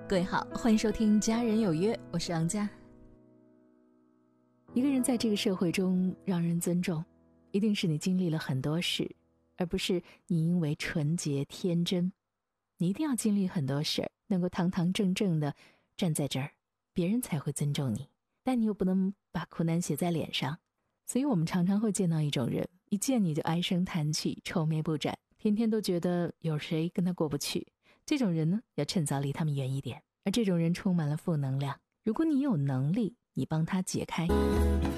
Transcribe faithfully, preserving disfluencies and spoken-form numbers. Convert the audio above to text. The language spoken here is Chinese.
各位好，欢迎收听家人有约，我是昂佳。一个人在这个社会中让人尊重，一定是你经历了很多事，而不是你因为纯洁天真。你一定要经历很多事儿，能够堂堂正正的站在这儿，别人才会尊重你，但你又不能把苦难写在脸上。所以我们常常会见到一种人，一见你就唉声叹气，愁眉不展，天天都觉得有谁跟他过不去。这种人呢，要趁早离他们远一点。而这种人充满了负能量，如果你有能力，你帮他解开。